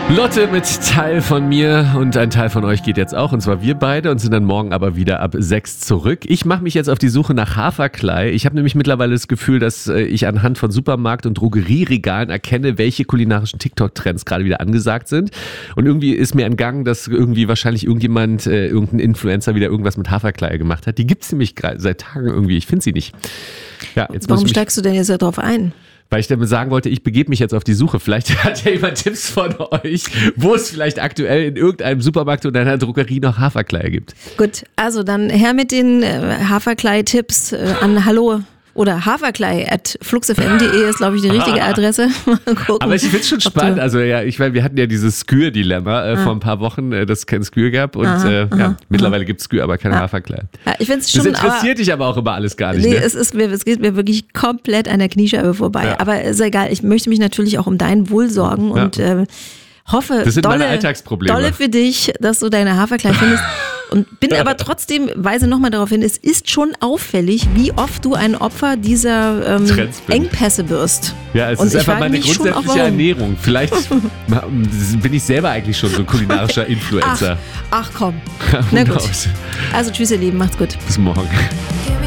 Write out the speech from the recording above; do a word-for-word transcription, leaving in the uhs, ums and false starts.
Lotte mit Teil von mir und ein Teil von euch geht jetzt auch, und zwar wir beide, und sind dann morgen aber wieder ab sechs zurück. Ich mache mich jetzt auf die Suche nach Haferklei. Ich habe nämlich mittlerweile das Gefühl, dass ich anhand von Supermarkt- und Drogerieregalen erkenne, welche kulinarischen TikTok-Trends gerade wieder angesagt sind. Und irgendwie ist mir entgangen, dass irgendwie wahrscheinlich irgendjemand, äh, irgendein Influencer wieder irgendwas mit Haferklei gemacht hat. Die gibt's nämlich seit Tagen irgendwie, ich finde sie nicht. Ja, jetzt Warum muss ich mich, steigst du denn jetzt da drauf ein? weil ich damit sagen wollte, ich begebe mich jetzt auf die Suche. Vielleicht hat ja jemand Tipps von euch, wo es vielleicht aktuell in irgendeinem Supermarkt oder einer Drogerie noch Haferklei gibt. Gut, also dann her mit den äh, Haferklei-Tipps äh, an Hallo oder haferklei at fluxfm punkt de ist, glaube ich, die richtige Adresse. Mal gucken, aber ich finde es schon spannend. Also ja, ich meine, wir hatten ja dieses Skür-Dilemma äh, ah. vor ein paar Wochen, äh, dass es kein Skür gab. Und aha, äh, aha, ja, aha. mittlerweile gibt es Skür, aber keine ja. Haferklei. Ja, ich find's schon, das interessiert aber, dich aber auch immer alles gar nicht. Nee, ne? es, ist, mir, es geht mir wirklich komplett an der Kniescheibe vorbei. Ja. Aber ist egal, ich möchte mich natürlich auch um dein Wohl sorgen ja. und äh, hoffe, das sind dolle, meine Alltagsprobleme. dolle für dich, dass du deine Haferklei findest. Und bin aber trotzdem, weise nochmal darauf hin, es ist schon auffällig, wie oft du ein Opfer dieser ähm, Engpässe wirst. Ja, es und ist einfach meine grundsätzliche auch, Ernährung. Vielleicht bin ich selber eigentlich schon so ein kulinarischer Influencer. Ach, ach komm. Na gut. Also tschüss ihr Lieben, macht's gut. Bis morgen.